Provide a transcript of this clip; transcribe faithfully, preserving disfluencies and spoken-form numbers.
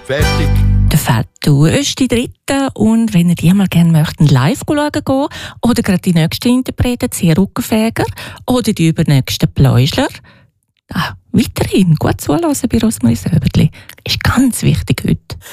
Fertig. Der Fatu ist die dritte und wenn ihr die mal gerne möchten, live schauen gehen oder gerade die nächste Interpreten, die Rückenfeger oder die übernächsten Pläuschler, ah, weiterhin gut zuhören bei Rosmarie Söberli. Ist ganz wichtig heute.